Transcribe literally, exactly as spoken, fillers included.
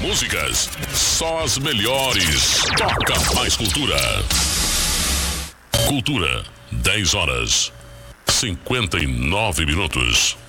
músicas, só as melhores. Toca mais cultura. Cultura, dez horas, cinquenta e nove minutos.